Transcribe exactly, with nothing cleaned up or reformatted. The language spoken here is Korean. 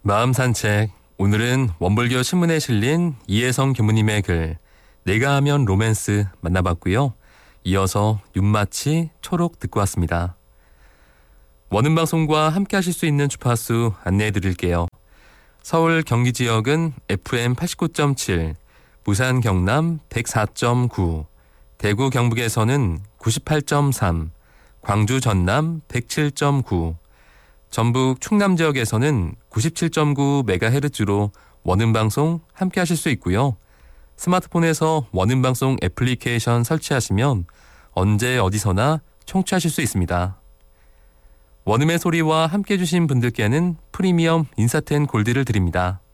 마음 산책. 오늘은 원불교 신문에 실린 이혜성 교무님의 글 내가 하면 로맨스 만나봤고요. 이어서 윤마치 초록 듣고 왔습니다. 원음방송과 함께 하실 수 있는 주파수 안내해 드릴게요. 서울 경기 지역은 에프엠 팔십구 점 칠, 부산 경남 백사 점 구, 대구 경북에서는 구십팔 점 삼, 광주 전남 백칠 점 구, 전북 충남 지역에서는 구십칠 점 구 메가헤르츠로 원음방송 함께 하실 수 있고요. 스마트폰에서 원음방송 애플리케이션 설치하시면 언제 어디서나 청취하실 수 있습니다. 원음의 소리와 함께 해주신 분들께는 프리미엄 인사텐 골드를 드립니다.